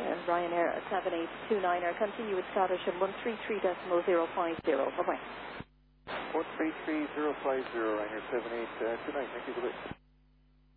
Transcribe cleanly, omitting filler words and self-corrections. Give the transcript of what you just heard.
Ryanair 7829er. Continue with Scottish and 133.050. Bye-bye. 133.050, Ryanair 7829. Thank you for this.